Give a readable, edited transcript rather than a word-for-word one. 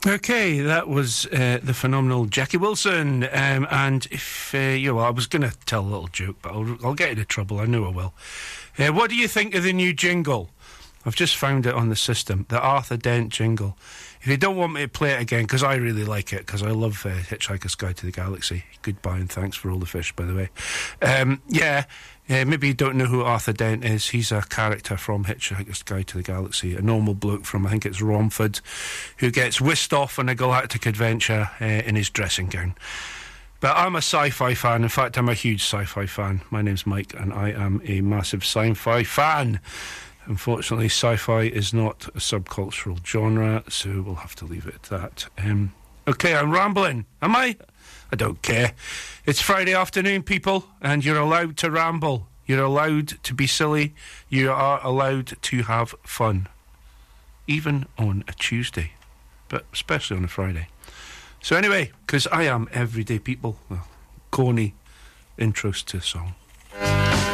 Okay, that was the phenomenal Jackie Wilson. And if I was going to tell a little joke, but I'll get into trouble. I know I will. What do you think of the new jingle? I've just found it on the system, the Arthur Dent jingle. If you don't want me to play it again, because I really like it, because I love Hitchhiker's Guide to the Galaxy. Goodbye and thanks for all the fish, by the way. Maybe you don't know who Arthur Dent is. He's a character from Hitchhiker's Guide to the Galaxy, a normal bloke from, I think it's Romford, who gets whisked off on a galactic adventure in his dressing gown. But I'm a sci-fi fan. In fact, I'm a huge sci-fi fan. My name's Mike, and I am a massive sci-fi fan. Unfortunately, sci-fi is not a subcultural genre, so we'll have to leave it at that. Okay, I'm rambling. Am I? I don't care. It's Friday afternoon, people, and you're allowed to ramble. You're allowed to be silly. You are allowed to have fun. Even on a Tuesday, but especially on a Friday. So anyway, because I am everyday people, well, corny intros to song.